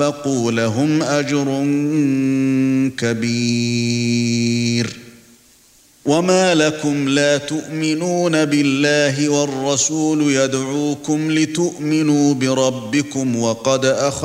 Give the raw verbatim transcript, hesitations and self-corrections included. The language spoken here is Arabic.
وَاتَّقُوا لَهُمْ أَجْرٌ كَبِيرٌ وَمَا لَكُمْ لَا تُؤْمِنُونَ بِاللَّهِ وَالرَّسُولُ يَدْعُوكُمْ لِتُؤْمِنُوا بِرَبِّكُمْ وَقَدْ أَخَذَ